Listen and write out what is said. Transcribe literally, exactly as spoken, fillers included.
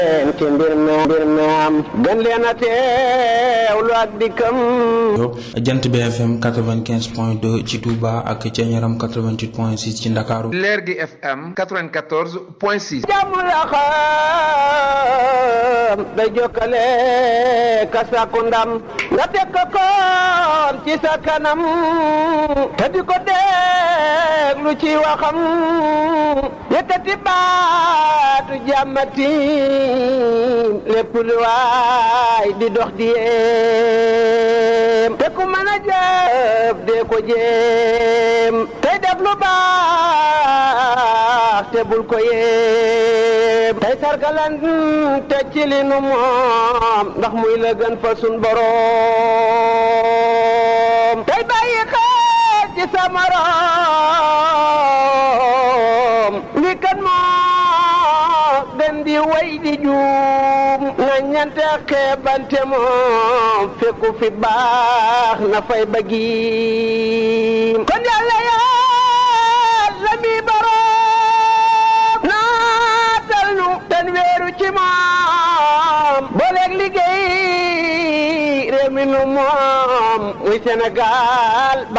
ci mbir mi mbir mi am gën leen a teewlu ak dikkam. Jant B F M quatre-vingt-quinze point deux ci Touba ak Thiéniaram quatre-vingt-huit point six ci Ndakaaru. Leer gi F M quatre-vingt-quatorze point six. jàmm la xam day jokkale ka sàkku ndam nga teg ko koon ci sa kanam te di ko déglu ci waxam yëkkati baatu jàmmati lépp lu waay di dox di yéem te ku mën a jëf dee ko jéem tey def lu baax te bul ko yéem tey sargalan te ci li nu moom ndax muy la gën fa sun boroom tey bàyyi xel ci sa morom li kan moo gën di way di juum nga ñante xeebante moom fekku fi baax na fay bëggiim kon yàlla yàlla mi boroom naatal nu ten weeru ci moom booleeg liggéey réew mi nu moom muy Sénégal.